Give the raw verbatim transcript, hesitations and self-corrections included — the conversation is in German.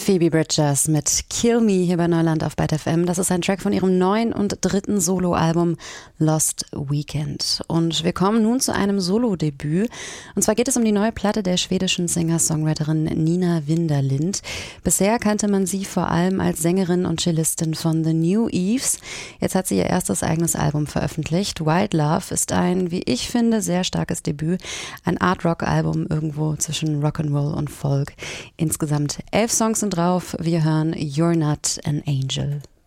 Phoebe Bridgers mit Kill Me hier bei Neuland auf Byte F M. Das ist ein Track von ihrem neuen und dritten Soloalbum Lost Weekend. Und wir kommen nun zu einem Solo-Debüt. Und zwar geht es um die neue Platte der schwedischen Singer-Songwriterin Nina Winderlind. Bisher kannte man sie vor allem als Sängerin und Cellistin von The New Eves. Jetzt hat sie ihr erstes eigenes Album veröffentlicht. Wild Love ist ein, wie ich finde, sehr starkes Debüt. Ein Art-Rock-Album irgendwo zwischen Rock'n'Roll und Folk. Insgesamt elf Songs sind drauf. Wir hören You're Not an Angel.